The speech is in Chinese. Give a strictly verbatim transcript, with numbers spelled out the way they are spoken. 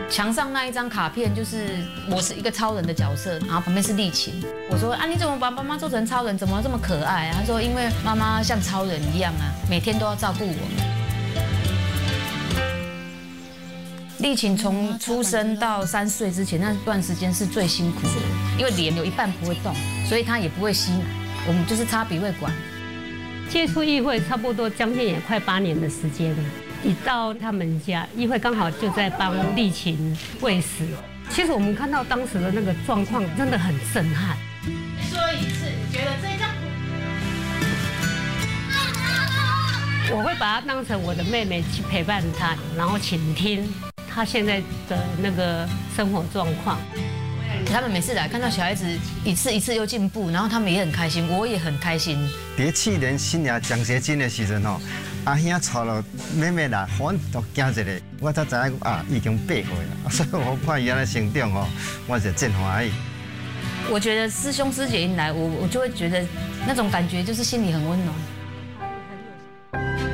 墙上那一张卡片就是我是一个超人的角色，然后旁边是丽琴。我说啊，你怎么把妈妈做成超人？怎么这么可爱啊？他说因为妈妈像超人一样啊，每天都要照顾我。丽琴从出生到三岁之前那段时间是最辛苦的，因为脸有一半不会动，所以她也不会吸奶。我们就是插鼻胃管。 接触议会差不多将近也快八年的时间了。一到他们家，议会刚好就在帮丽琴喂食。其实我们看到当时的那个状况真的很震撼。 说一次，觉得这张。 我会把她当成我的妹妹去陪伴她，然后倾听她现在的那个生活状况。 他们每次来看到小孩子一次一次又进步，然后他们也很开心，我也很开心。 在去年新年奖学金的时阵吼，阿兄带了妹妹来，我都惊一下，我才知影啊，已经八岁了，所以我看伊安尼成长吼，我是真欢喜。 我觉得师兄师姐一来，我我就会觉得那种感觉就是心里很温暖。